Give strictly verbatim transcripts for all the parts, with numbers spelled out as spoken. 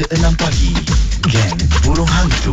enam pagi, Geng Burung Hantu.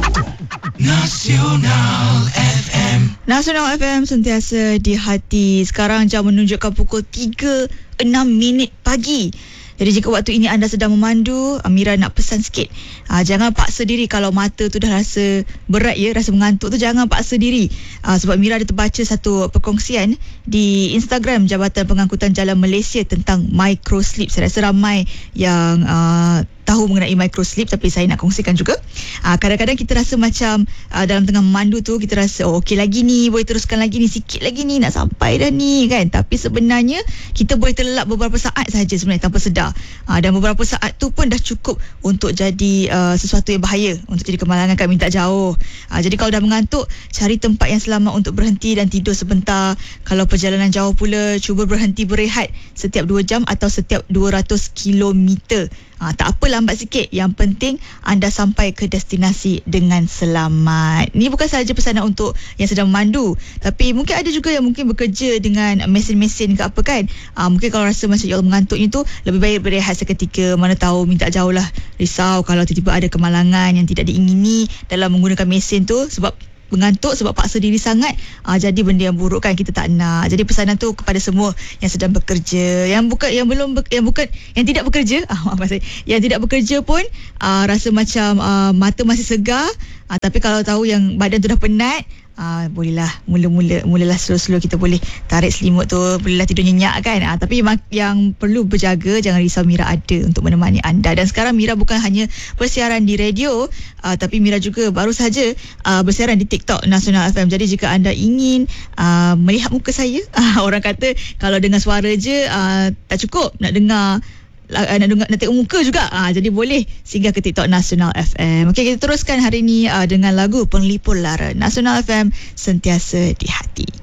Nasional F M. Nasional F M sentiasa di hati. Sekarang jam menunjukkan pukul tiga enam minit pagi. Jadi jika waktu ini anda sedang memandu, Amira nak pesan sikit. Aa, jangan paksa diri kalau mata tu dah rasa berat ya, rasa mengantuk tu jangan paksa diri. Aa, sebab Mira ada terbaca satu perkongsian di Instagram Jabatan Pengangkutan Jalan Malaysia tentang microsleep. Saya rasa ramai yang aa, tahu mengenai microsleep, tapi saya nak kongsikan juga. Aa, kadang-kadang kita rasa macam aa, dalam tengah memandu tu kita rasa oh okey lagi ni, boleh teruskan lagi ni, sikit lagi ni nak sampai dah ni kan. Tapi sebenarnya kita boleh terlelap beberapa saat sahaja sebenarnya tanpa sedar. Aa, dan beberapa saat tu pun dah cukup untuk jadi uh, sesuatu yang bahaya, untuk jadi kemalangan kat minta jauh. Aa, jadi kalau dah mengantuk, cari tempat yang selamat untuk berhenti dan tidur sebentar. Kalau perjalanan jauh pula, cuba berhenti berehat setiap dua jam atau setiap dua ratus kilometer. Ha, tak apa, lambat sikit. Yang penting anda sampai ke destinasi dengan selamat. Ni bukan sahaja pesanan untuk yang sedang memandu, tapi mungkin ada juga yang mungkin bekerja dengan mesin-mesin ke apa kan. Ha, mungkin kalau rasa macam ya Allah mengantuknya tu, lebih baik berehat seketika. Mana tahu minta jauh lah, risau kalau tiba-tiba ada kemalangan yang tidak diingini dalam menggunakan mesin tu, sebab mengantuk sebab paksa diri sangat, aa, jadi benda yang buruk kan kita tak nak. Jadi pesanan tu kepada semua yang sedang bekerja, yang bukan yang belum ber, yang bukan yang tidak bekerja, ah, maaf saya, yang tidak bekerja pun aa, rasa macam aa, mata masih segar, aa, tapi kalau tahu yang badan tu dah penat, Ah, bolehlah mula-mula mulalah slow-slow kita boleh tarik selimut tu, bolehlah tidur nyenyak kan. Ah, tapi yang perlu berjaga, jangan risau, Mira ada untuk menemani anda. Dan sekarang Mira bukan hanya bersiaran di radio, ah, tapi Mira juga baru saja ah, bersiaran di TikTok Nasional F M. Jadi jika anda ingin ah, melihat muka saya, ah, orang kata kalau dengar suara je ah, tak cukup, nak dengar nak dengar, nak tengok muka juga. Ah, jadi boleh singgah ke TikTok Nasional F M. Okey, kita teruskan hari ini uh, dengan lagu Penglipur Lara. Nasional F M sentiasa di hati.